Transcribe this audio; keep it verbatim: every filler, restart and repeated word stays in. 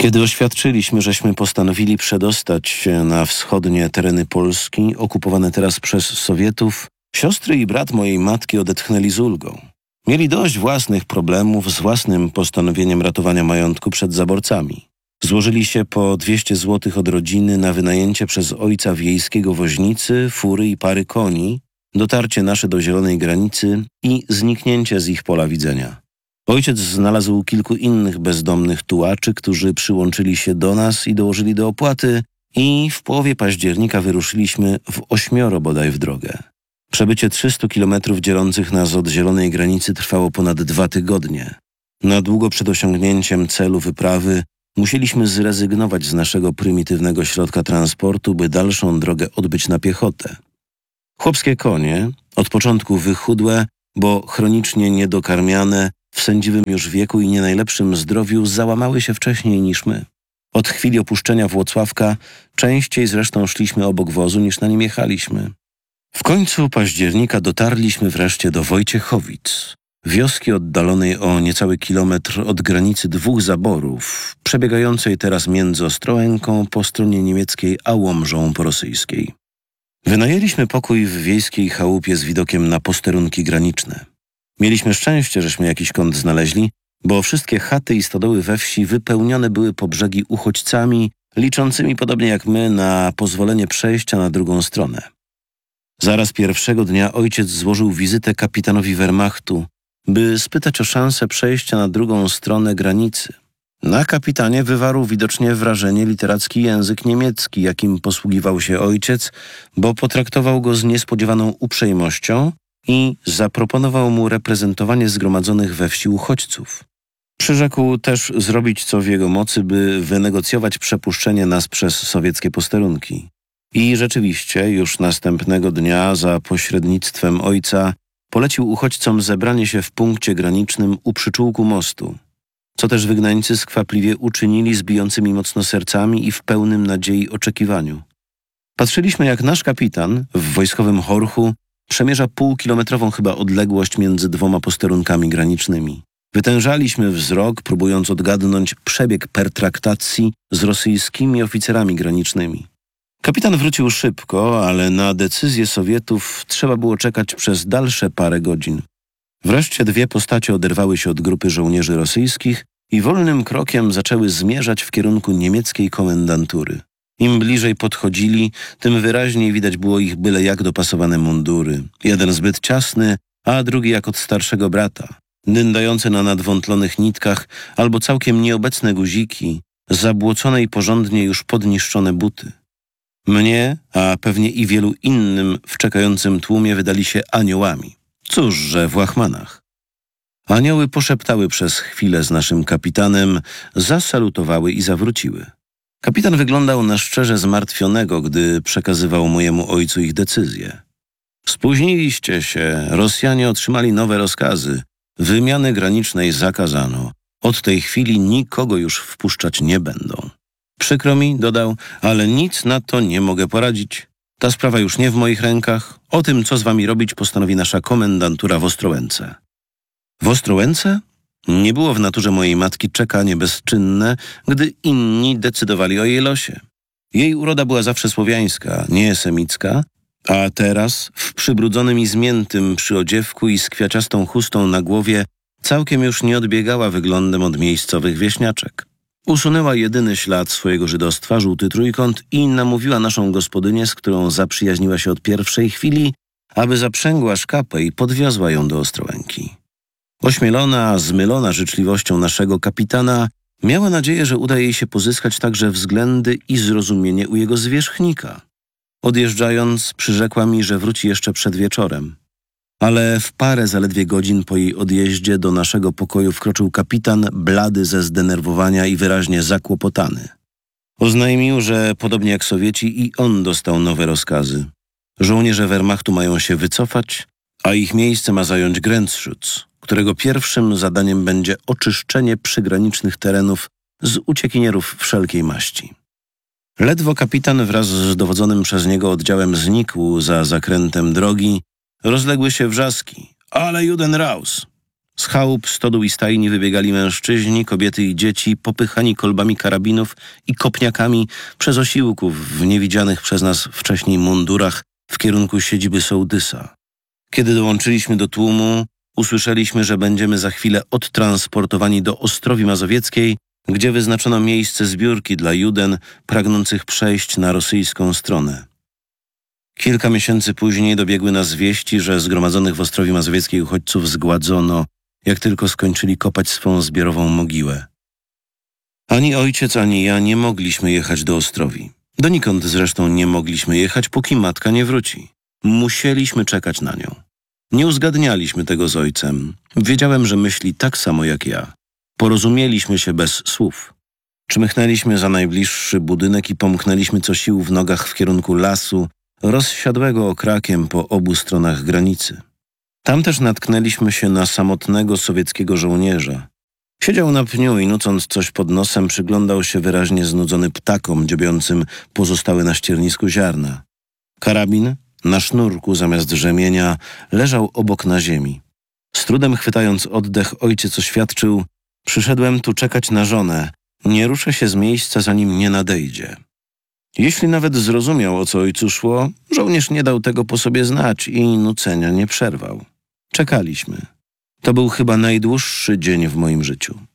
Kiedy oświadczyliśmy, żeśmy postanowili przedostać się na wschodnie tereny Polski, okupowane teraz przez Sowietów, siostry i brat mojej matki odetchnęli z ulgą. Mieli dość własnych problemów z własnym postanowieniem ratowania majątku przed zaborcami. Złożyli się po dwieście złotych od rodziny na wynajęcie przez ojca wiejskiego woźnicy, fury i pary koni, dotarcie nasze do zielonej granicy i zniknięcie z ich pola widzenia. Ojciec znalazł kilku innych bezdomnych tułaczy, którzy przyłączyli się do nas i dołożyli do opłaty i w połowie października wyruszyliśmy w ośmioro bodaj w drogę. Przebycie trzystu kilometrów dzielących nas od zielonej granicy trwało ponad dwa tygodnie. Na długo przed osiągnięciem celu wyprawy musieliśmy zrezygnować z naszego prymitywnego środka transportu, by dalszą drogę odbyć na piechotę. Chłopskie konie, od początku wychudłe, bo chronicznie niedokarmiane, w sędziwym już wieku i nie najlepszym zdrowiu, załamały się wcześniej niż my. Od chwili opuszczenia Włocławka częściej zresztą szliśmy obok wozu, niż na nim jechaliśmy. W końcu października dotarliśmy wreszcie do Wojciechowic, wioski oddalonej o niecały kilometr od granicy dwóch zaborów, przebiegającej teraz między Ostrołęką po stronie niemieckiej a Łomżą po rosyjskiej. Wynajęliśmy pokój w wiejskiej chałupie z widokiem na posterunki graniczne. Mieliśmy szczęście, żeśmy jakiś kąt znaleźli, bo wszystkie chaty i stodoły we wsi wypełnione były po brzegi uchodźcami, liczącymi podobnie jak my na pozwolenie przejścia na drugą stronę. Zaraz pierwszego dnia ojciec złożył wizytę kapitanowi Wehrmachtu, by spytać o szansę przejścia na drugą stronę granicy. Na kapitanie wywarł widocznie wrażenie literacki język niemiecki, jakim posługiwał się ojciec, bo potraktował go z niespodziewaną uprzejmością i zaproponował mu reprezentowanie zgromadzonych we wsi uchodźców. Przyrzekł też zrobić co w jego mocy, by wynegocjować przepuszczenie nas przez sowieckie posterunki. I rzeczywiście już następnego dnia za pośrednictwem ojca polecił uchodźcom zebranie się w punkcie granicznym u przyczółku mostu, co też wygnańcy skwapliwie uczynili z bijącymi mocno sercami i w pełnym nadziei oczekiwaniu. Patrzyliśmy, jak nasz kapitan w wojskowym horchu przemierza półkilometrową chyba odległość między dwoma posterunkami granicznymi. Wytężaliśmy wzrok, próbując odgadnąć przebieg pertraktacji z rosyjskimi oficerami granicznymi. Kapitan wrócił szybko, ale na decyzję Sowietów trzeba było czekać przez dalsze parę godzin. Wreszcie dwie postacie oderwały się od grupy żołnierzy rosyjskich i wolnym krokiem zaczęły zmierzać w kierunku niemieckiej komendantury. Im bliżej podchodzili, tym wyraźniej widać było ich byle jak dopasowane mundury. Jeden zbyt ciasny, a drugi jak od starszego brata. Dyndające na nadwątlonych nitkach albo całkiem nieobecne guziki, zabłocone i porządnie już podniszczone buty. Mnie, a pewnie i wielu innym w czekającym tłumie wydali się aniołami. Cóż, że w łachmanach. Anioły poszeptały przez chwilę z naszym kapitanem, zasalutowały i zawróciły. Kapitan wyglądał na szczerze zmartwionego, gdy przekazywał mojemu ojcu ich decyzję. Spóźniliście się, Rosjanie otrzymali nowe rozkazy. Wymiany granicznej zakazano. Od tej chwili nikogo już wpuszczać nie będą. Przykro mi, dodał, ale nic na to nie mogę poradzić. Ta sprawa już nie w moich rękach. O tym, co z wami robić, postanowi nasza komendantura w Ostrołęce. W Ostrołęce? Nie było w naturze mojej matki czekanie bezczynne, gdy inni decydowali o jej losie. Jej uroda była zawsze słowiańska, nie semicka, a teraz w przybrudzonym i zmiętym przyodziewku i z kwiaciastą chustą na głowie całkiem już nie odbiegała wyglądem od miejscowych wieśniaczek. Usunęła jedyny ślad swojego żydostwa, żółty trójkąt, i namówiła naszą gospodynię, z którą zaprzyjaźniła się od pierwszej chwili, aby zaprzęgła szkapę i podwiozła ją do Ostrołęki. Ośmielona, zmylona życzliwością naszego kapitana, miała nadzieję, że uda jej się pozyskać także względy i zrozumienie u jego zwierzchnika. Odjeżdżając, przyrzekła mi, że wróci jeszcze przed wieczorem. Ale w parę zaledwie godzin po jej odjeździe do naszego pokoju wkroczył kapitan, blady ze zdenerwowania i wyraźnie zakłopotany. Oznajmił, że podobnie jak Sowieci i on dostał nowe rozkazy. Żołnierze Wehrmachtu mają się wycofać, a ich miejsce ma zająć Grenzschutz, którego pierwszym zadaniem będzie oczyszczenie przygranicznych terenów z uciekinierów wszelkiej maści. Ledwo kapitan wraz z dowodzonym przez niego oddziałem znikł za zakrętem drogi, rozległy się wrzaski. Ale Juden raus! Z chałup, stodół i stajni wybiegali mężczyźni, kobiety i dzieci, popychani kolbami karabinów i kopniakami przez osiłków w niewidzianych przez nas wcześniej mundurach w kierunku siedziby sołtysa. Kiedy dołączyliśmy do tłumu, usłyszeliśmy, że będziemy za chwilę odtransportowani do Ostrowi Mazowieckiej, gdzie wyznaczono miejsce zbiórki dla Juden pragnących przejść na rosyjską stronę. Kilka miesięcy później dobiegły nas wieści, że zgromadzonych w Ostrowi Mazowieckiej uchodźców zgładzono, jak tylko skończyli kopać swą zbiorową mogiłę. Ani ojciec, ani ja nie mogliśmy jechać do Ostrowi. Donikąd zresztą nie mogliśmy jechać, póki matka nie wróci. Musieliśmy czekać na nią. Nie uzgadnialiśmy tego z ojcem. Wiedziałem, że myśli tak samo jak ja. Porozumieliśmy się bez słów. Czmychnęliśmy za najbliższy budynek i pomknęliśmy co sił w nogach w kierunku lasu, rozsiadłego okrakiem po obu stronach granicy. Tam też natknęliśmy się na samotnego sowieckiego żołnierza. Siedział na pniu i nucąc coś pod nosem przyglądał się wyraźnie znudzony ptakom dziobiącym pozostałe na ściernisku ziarna. Karabin, na sznurku zamiast rzemienia, leżał obok na ziemi. Z trudem chwytając oddech, ojciec oświadczył: przyszedłem tu czekać na żonę. Nie ruszę się z miejsca, zanim nie nadejdzie. Jeśli nawet zrozumiał, o co ojcu szło, żołnierz nie dał tego po sobie znać i nucenia nie przerwał. Czekaliśmy. To był chyba najdłuższy dzień w moim życiu.